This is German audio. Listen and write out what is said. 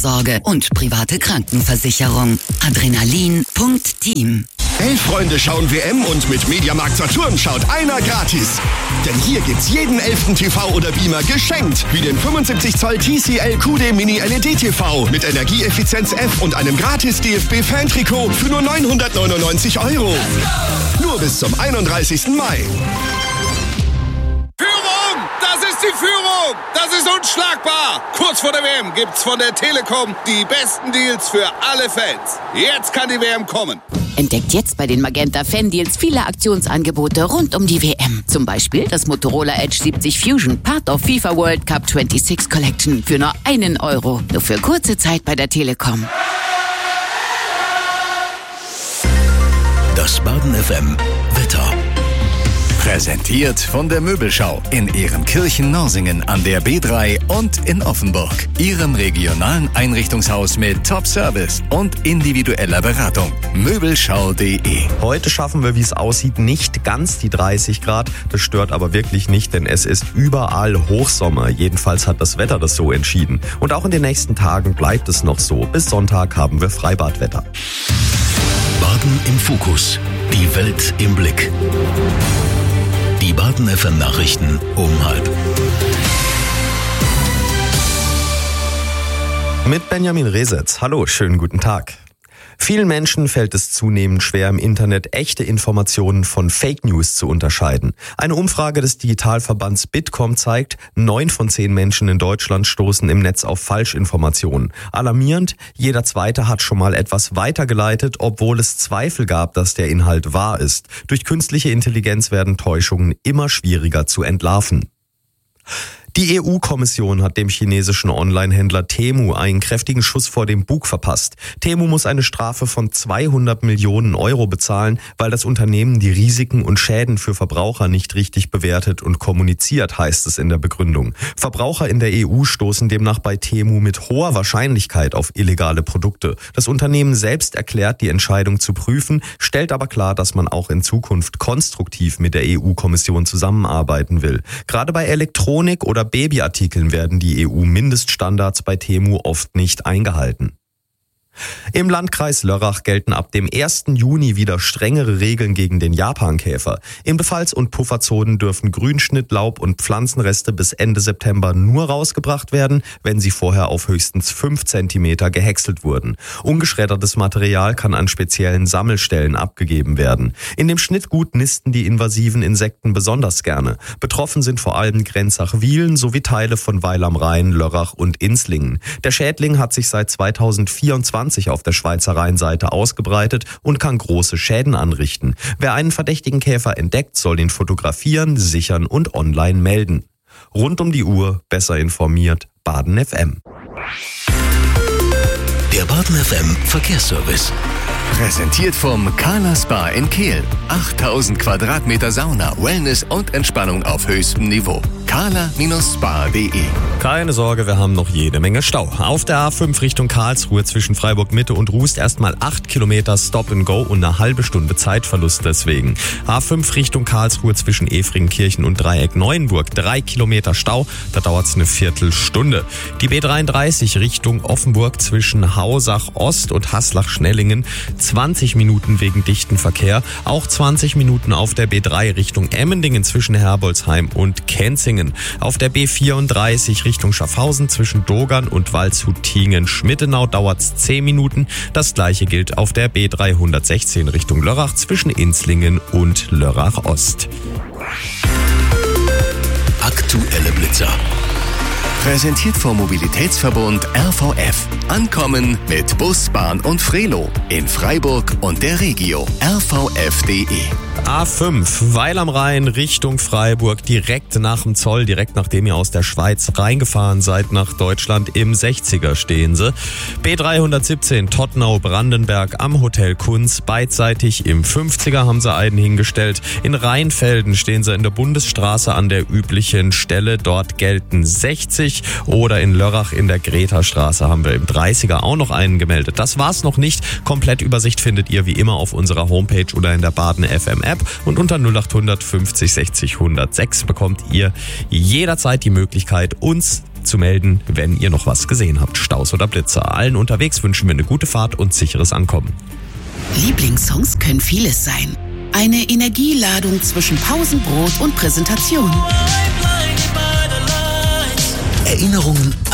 Sorge und private Krankenversicherung. Adrenalin.team. 11 Freunde schauen WM und mit Mediamarkt Saturn schaut einer gratis. Denn hier gibt's jeden 11. TV oder Beamer geschenkt. Wie den 75 Zoll TCL QD Mini LED TV mit Energieeffizienz F und einem gratis DFB-Fan-Trikot für nur 999 €. Nur bis zum 31. Mai. Führung! Das ist die Führung! Das ist unschlagbar! Kurz vor der WM gibt's von der Telekom die besten Deals für alle Fans. Jetzt kann die WM kommen. Entdeckt jetzt bei den Magenta Fan-Deals viele Aktionsangebote rund um die WM. Zum Beispiel das Motorola Edge 70 Fusion, Part of FIFA World Cup 26 Collection für nur €1. Nur für kurze Zeit bei der Telekom. Das Baden FM Wetter. Präsentiert von der Möbelschau in Ehrenkirchen-Norsingen an der B3 und in Offenburg. Ihrem regionalen Einrichtungshaus mit Top-Service und individueller Beratung. Möbelschau.de. Heute schaffen wir, wie es aussieht, nicht ganz die 30 Grad. Das stört aber wirklich nicht, denn es ist überall Hochsommer. Jedenfalls hat das Wetter das so entschieden. Und auch in den nächsten Tagen bleibt es noch so. Bis Sonntag haben wir Freibadwetter. Baden im Fokus. Die Welt im Blick. Die Baden FM Nachrichten um 12:30. Mit Benjamin Resetz. Hallo, schönen guten Tag. Vielen Menschen fällt es zunehmend schwer, im Internet echte Informationen von Fake News zu unterscheiden. Eine Umfrage des Digitalverbands Bitkom zeigt, 9 von 10 Menschen in Deutschland stoßen im Netz auf Falschinformationen. Alarmierend, jeder Zweite hat schon mal etwas weitergeleitet, obwohl es Zweifel gab, dass der Inhalt wahr ist. Durch künstliche Intelligenz werden Täuschungen immer schwieriger zu entlarven. Die EU-Kommission hat dem chinesischen Online-Händler Temu einen kräftigen Schuss vor dem Bug verpasst. Temu muss eine Strafe von 200 Millionen € bezahlen, weil das Unternehmen die Risiken und Schäden für Verbraucher nicht richtig bewertet und kommuniziert, heißt es in der Begründung. Verbraucher in der EU stoßen demnach bei Temu mit hoher Wahrscheinlichkeit auf illegale Produkte. Das Unternehmen selbst erklärt, die Entscheidung zu prüfen, stellt aber klar, dass man auch in Zukunft konstruktiv mit der EU-Kommission zusammenarbeiten will. Gerade bei Elektronik oder Babyartikeln werden die EU-Mindeststandards bei Temu oft nicht eingehalten. Im Landkreis Lörrach gelten ab dem 1. Juni wieder strengere Regeln gegen den Japankäfer. In Befalls- und Pufferzonen dürfen Grünschnitt, Laub und Pflanzenreste bis Ende September nur rausgebracht werden, wenn sie vorher auf höchstens 5 Zentimeter gehäckselt wurden. Ungeschreddertes Material kann an speziellen Sammelstellen abgegeben werden. In dem Schnittgut nisten die invasiven Insekten besonders gerne. Betroffen sind vor allem Grenzach-Wiehlen sowie Teile von Weil am Rhein, Lörrach und Inslingen. Der Schädling hat sich seit 2024 auf der Schweizer Rheinseite ausgebreitet und kann große Schäden anrichten. Wer einen verdächtigen Käfer entdeckt, soll ihn fotografieren, sichern und online melden. Rund um die Uhr, besser informiert, Baden FM. Der Baden FM Verkehrsservice. Präsentiert vom Carla Spa in Kehl. 8000 Quadratmeter Sauna, Wellness und Entspannung auf höchstem Niveau. carla-spa.de. Keine Sorge, wir haben noch jede Menge Stau. Auf der A5 Richtung Karlsruhe zwischen Freiburg Mitte und Rust erstmal 8 Kilometer Stop and Go und eine halbe Stunde Zeitverlust deswegen. A5 Richtung Karlsruhe zwischen Efringkirchen und Dreieck Neuenburg 3 Kilometer Stau, da dauert's eine Viertelstunde. Die B33 Richtung Offenburg zwischen Hausach Ost und Haslach-Schnellingen 20 Minuten wegen dichten Verkehr, auch 20 Minuten auf der B3 Richtung Emmendingen zwischen Herbolzheim und Kenzingen. Auf der B34 Richtung Schaffhausen zwischen Dogern und Waldshut-Tiengen-Schmittenau dauert's 10 Minuten. Das gleiche gilt auf der B316 Richtung Lörrach zwischen Inslingen und Lörrach Ost. Aktuelle Blitzer. Präsentiert vom Mobilitätsverbund RVF. Ankommen mit Bus, Bahn und Frelo. In Freiburg und der Regio. rvf.de. A5, Weil am Rhein Richtung Freiburg, direkt nach dem Zoll, direkt nachdem ihr aus der Schweiz reingefahren seid nach Deutschland, im 60er stehen sie. B317, Tottenau-Brandenberg am Hotel Kunz, beidseitig im 50er haben sie einen hingestellt. In Rheinfelden stehen sie in der Bundesstraße an der üblichen Stelle, dort gelten 60. Oder in Lörrach in der Greta-Straße haben wir im 30er auch noch einen gemeldet. Das war's noch nicht. Komplettübersicht findet ihr wie immer auf unserer Homepage oder in der Baden FM App. Und unter 0800 50 60 106 bekommt ihr jederzeit die Möglichkeit, uns zu melden, wenn ihr noch was gesehen habt. Staus oder Blitzer. Allen unterwegs wünschen wir eine gute Fahrt und sicheres Ankommen. Lieblingssongs können vieles sein. Eine Energieladung zwischen Pausenbrot und Präsentation. Erinnerungen